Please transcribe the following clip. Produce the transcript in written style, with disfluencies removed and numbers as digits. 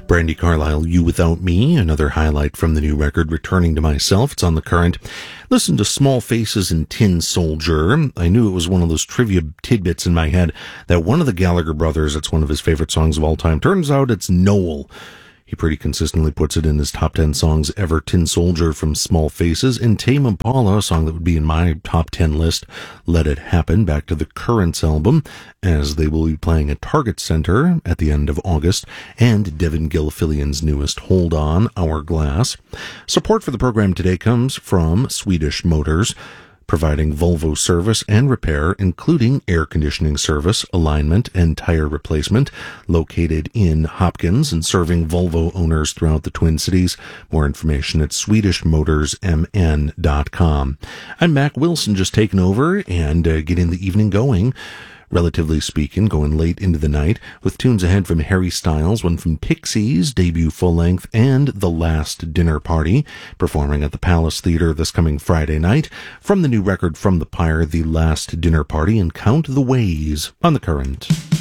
Brandi Carlile, You Without Me, another highlight from the new record, Returning to Myself. It's on The Current. Listen to Small Faces and Tin Soldier. I knew it was one of those trivia tidbits in my head that one of the Gallagher brothers, it's one of his favorite songs of all time. Turns out it's Noel. He pretty consistently puts it in his top 10 songs ever. Tin Soldier from Small Faces, and Tame Impala, a song that would be in my top 10 list, Let It Happen, back to the Currents album, as they will be playing at Target Center at the end of August, and Devin Gilfillian's newest, Hold On, Hourglass. Support for the program today comes from Swedish Motors, providing Volvo service and repair, including air conditioning service, alignment, and tire replacement, located in Hopkins and serving Volvo owners throughout the Twin Cities. More information at SwedishMotorsMN.com. I'm Mac Wilson, just taking over and getting the evening going. Relatively speaking, going late into the night, with tunes ahead from Harry Styles, one from Pixies, debut full-length, and The Last Dinner Party, performing at the Palace Theater this coming Friday night. From the new record from The Pyre, The Last Dinner Party, and Count the Ways on The Current.